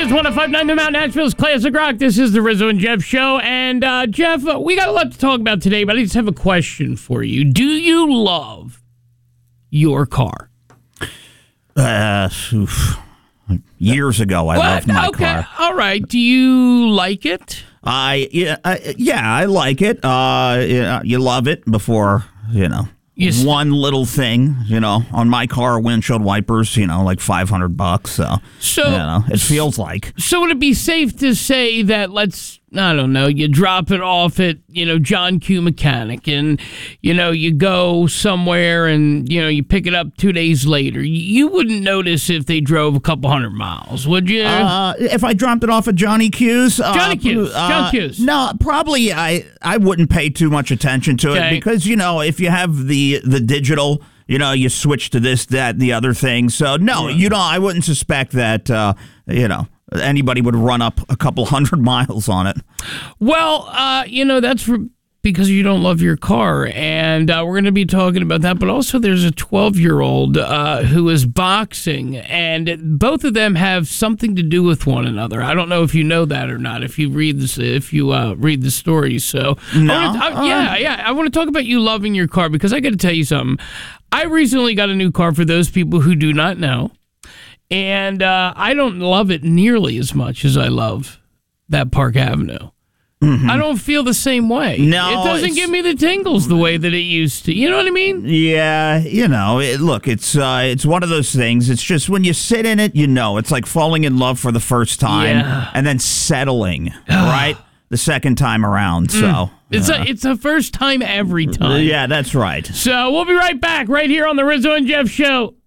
It's 105.9 The Mount, Nashville's classic rock. This is the Rizzo and Jeff show. And, Jeff, we got a lot to talk about today, but I just have a question for you. Do you love your car? Years ago, I loved my car. All right. Do you like it? I like it. You love it before, one little thing, on my car, windshield wipers, like $500. So it feels like. So would it be safe to say that you drop it off at, John Q Mechanic and, you go somewhere and, you pick it up 2 days later. You wouldn't notice if they drove a couple hundred miles, would you? If I dropped it off at Johnny Q's? John Q's. No, probably I wouldn't pay too much attention to it because, if you have the digital, you switch to this, that, the other thing. So, no, I wouldn't suspect that, anybody would run up a couple hundred miles on it. Well, that's because you don't love your car, and we're going to be talking about that. But also, there's a 12-year-old who is boxing, and both of them have something to do with one another. I don't know if you know that or not. If you read this, read the story, so no, I want to talk about you loving your car because I got to tell you something. I recently got a new car. For those people who do not know. And I don't love it nearly as much as I love that Park Avenue. Mm-hmm. I don't feel the same way. No, it doesn't give me the tingles the way that it used to. You know what I mean? Yeah, it's one of those things. It's just when you sit in it, it's like falling in love for the first time and then settling, right? The second time around, so... It's a first time every time. Yeah, that's right. So we'll be right back right here on the Rizzo and Jeff Show.